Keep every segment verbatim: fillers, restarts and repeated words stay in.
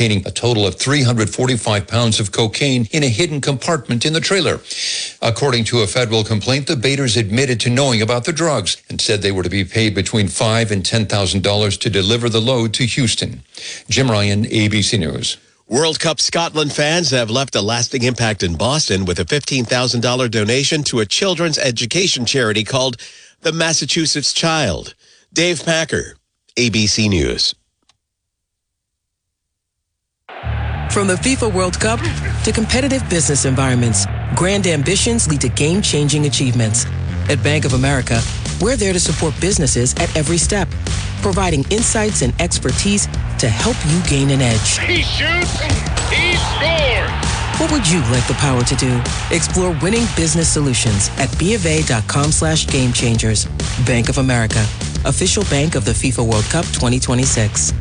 containing a total of three hundred forty-five pounds of cocaine in a hidden compartment in the trailer. According to a federal complaint, the baiters admitted to knowing about the drugs and said they were to be paid between five thousand dollars and ten thousand dollars to deliver the load to Houston. Jim Ryan, A B C News. World Cup Scotland fans have left a lasting impact in Boston with a fifteen thousand dollars donation to a children's education charity called the Massachusetts Child. Dave Packer, A B C News. From the FIFA World Cup to competitive business environments, grand ambitions lead to game-changing achievements. At Bank of America, we're there to support businesses at every step, providing insights and expertise to help you gain an edge. He shoots, he scores! What would you like the power to do? Explore winning business solutions at BofA.com slash game changers. Bank of America, official bank of the FIFA World Cup twenty twenty-six.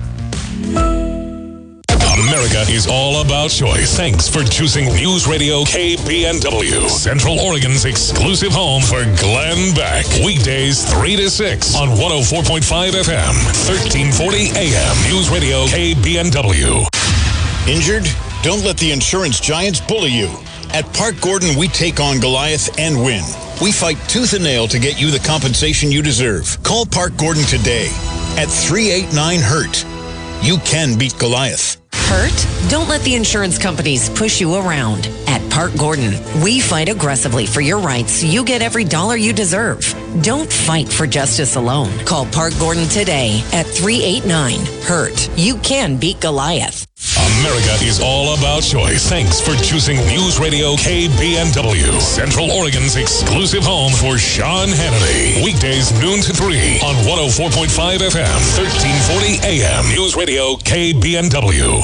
America is all about choice. Thanks for choosing News Radio K B N W, Central Oregon's exclusive home for Glenn Beck. Weekdays three to six on one oh four point five F M, thirteen forty A M. News Radio K B N W. Injured? Don't let the insurance giants bully you. At Park Gordon, we take on Goliath and win. We fight tooth and nail to get you the compensation you deserve. Call Park Gordon today at three eight nine hurt. You can beat Goliath. Hurt? Don't let the insurance companies push you around. At Park Gordon, we fight aggressively for your rights so you get every dollar you deserve. Don't fight for justice alone. Call Park Gordon today at three eight nine hurt. You can beat Goliath. America is all about choice. Thanks for choosing News Radio K B N W, Central Oregon's exclusive home for Sean Hannity. Weekdays noon to three on one oh four point five F M, thirteen forty A M. News Radio K B N W.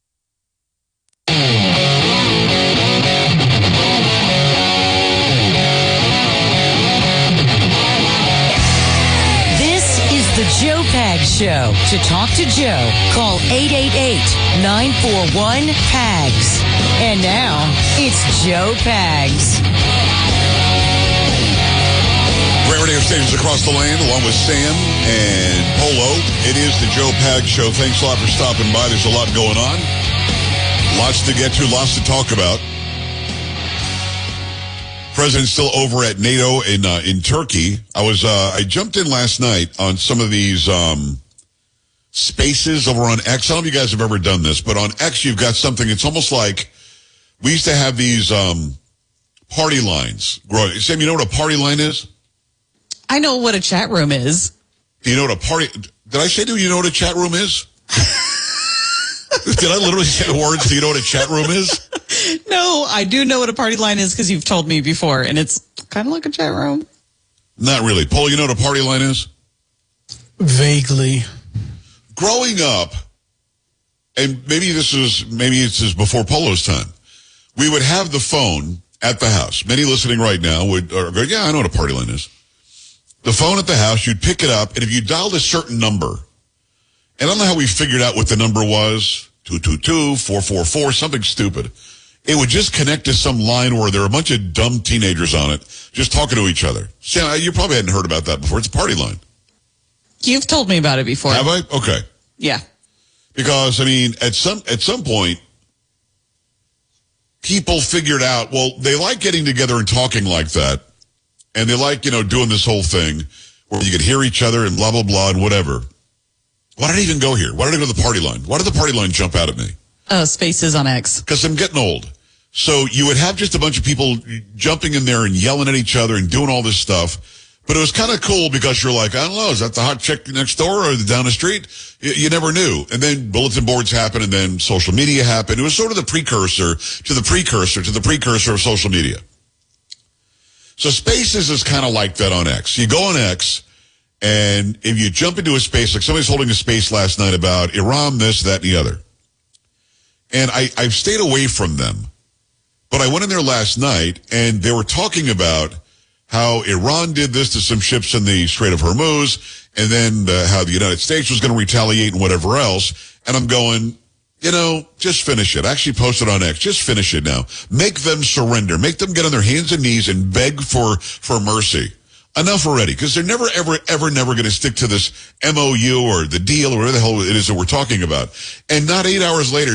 The Joe Pags Show. To talk to Joe, call eight eight eight, nine four one, P A G S. And now, it's Joe Pags. Great radio stations across the land, along with Sam and Polo. It is the Joe Pags Show. Thanks a lot for stopping by. There's a lot going on. Lots to get to, lots to talk about. President's still over at NATO in uh, in Turkey. I was uh, I jumped in last night on some of these um, spaces over on X. I don't know if you guys have ever done this, but on X you've got something. It's almost like we used to have these um, party lines. Sam, you know what a party line is? I know what a chat room is. Do you know what a party? Did I say to you, you know what a chat room is? Did I literally say the words? Do you know what a chat room is? No, I do know what a party line is because you've told me before, and it's kind of like a chat room. Not really. Paul, you know what a party line is? Vaguely. Growing up, and maybe this is maybe this is before Polo's time, we would have the phone at the house. Many listening right now would or go, yeah, I know what a party line is. The phone at the house, you'd pick it up, and if you dialed a certain number, and I don't know how we figured out what the number was, two two two, four four four, something stupid. It would just connect to some line where there are a bunch of dumb teenagers on it just talking to each other. Sam, you probably hadn't heard about that before. It's a party line. You've told me about it before. Have I? Okay. Yeah. Because, I mean, at some at some point, people figured out, well, they like getting together and talking like that. And they like, you know, doing this whole thing where you could hear each other and blah, blah, blah, and whatever. Why did I even go here? Why did I go to the party line? Why did the party line jump out at me? Oh, spaces on X. Because I'm getting old. So you would have just a bunch of people jumping in there and yelling at each other and doing all this stuff. But it was kind of cool because you're like, I don't know, is that the hot chick next door or down the street? You, you never knew. And then bulletin boards happened and then social media happened. It was sort of the precursor to the precursor to the precursor of social media. So Spaces is kind of like that on X. You go on X, and if you jump into a space, like somebody's holding a space last night about Iran, this, that, and the other. And I, I've stayed away from them. But I went in there last night, and they were talking about how Iran did this to some ships in the Strait of Hormuz, and then uh, how the United States was going to retaliate and whatever else. And I'm going, you know, just finish it. I actually posted on X. Just finish it now. Make them surrender. Make them get on their hands and knees and beg for, for mercy. Enough already, because they're never, ever, ever, never going to stick to this M O U or the deal or whatever the hell it is that we're talking about. And not eight hours later,